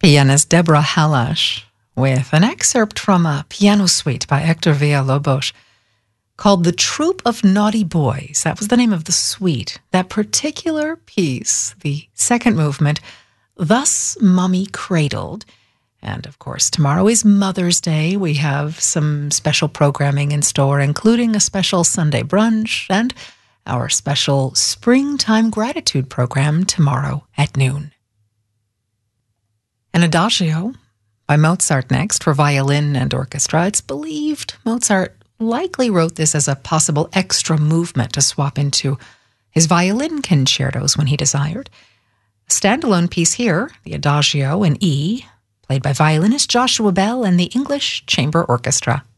Pianist Deborah Halash with an excerpt from a piano suite by Hector Villalobos called The Troop of Naughty Boys. That was the name of the suite. That particular piece, the second movement, Thus Mummy Cradled. And of course, tomorrow is Mother's Day. We have some special programming in store, including a special Sunday brunch and our special Springtime Gratitude program tomorrow at noon. An Adagio by Mozart next for violin and orchestra. It's believed Mozart likely wrote this as a possible extra movement to swap into his violin concertos when he desired. A standalone piece here, the Adagio in E, played by violinist Joshua Bell and the English Chamber Orchestra.